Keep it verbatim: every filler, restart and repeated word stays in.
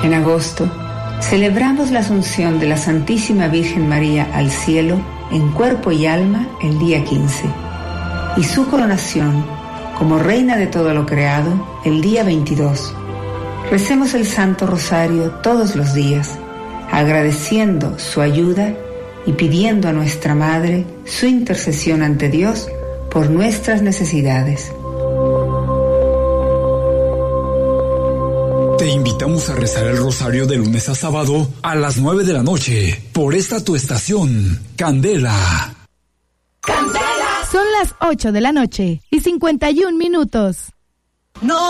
En agosto, celebramos la Asunción de la Santísima Virgen María al cielo en cuerpo y alma el día quince, y su coronación como Reina de todo lo creado el día veintidós. Recemos el Santo Rosario todos los días, agradeciendo su ayuda y pidiendo a nuestra Madre su intercesión ante Dios por nuestras necesidades. Te invitamos a rezar el rosario de lunes a sábado a las nueve de la noche por esta tu estación, Candela. ¡Candela! Son las ocho de la noche y cincuenta y un minutos. No.